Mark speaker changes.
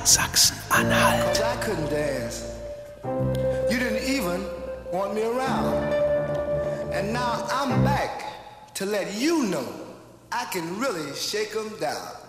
Speaker 1: Sachsen-Anhalt.
Speaker 2: I couldn't dance. You didn't even want me around. And now I'm back to let you know I can really shake 'em down.